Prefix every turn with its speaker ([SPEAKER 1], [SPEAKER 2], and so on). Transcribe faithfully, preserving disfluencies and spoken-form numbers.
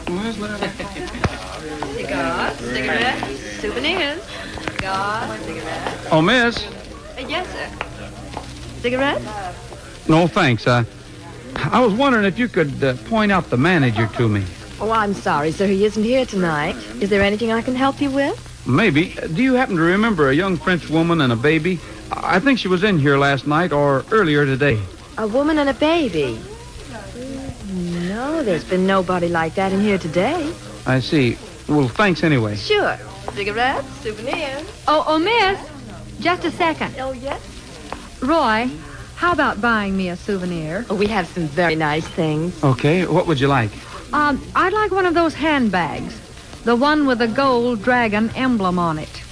[SPEAKER 1] Cigars, cigarettes, souvenirs. Cigars, cigarettes.
[SPEAKER 2] Oh, miss.
[SPEAKER 1] Uh, yes, sir. Cigarettes?
[SPEAKER 2] No, thanks. Uh, I was wondering if you could uh, point out the manager to me.
[SPEAKER 1] Oh, I'm sorry, sir. He isn't here tonight. Is there anything I can help you with?
[SPEAKER 2] Maybe. Do you happen to remember a young French woman and a baby? I think she was in here last night or earlier today.
[SPEAKER 1] A woman and a baby? No, there's been nobody like that in here today.
[SPEAKER 2] I see. Well, thanks anyway.
[SPEAKER 1] Sure. Cigarettes, souvenirs.
[SPEAKER 3] Oh, oh, miss, just a second.
[SPEAKER 1] Oh, yes?
[SPEAKER 3] Roy, how about buying me a souvenir?
[SPEAKER 1] Oh, we have some very nice things.
[SPEAKER 2] Okay, what would you like?
[SPEAKER 3] Um, I'd like one of those handbags. The one with the gold dragon emblem on it.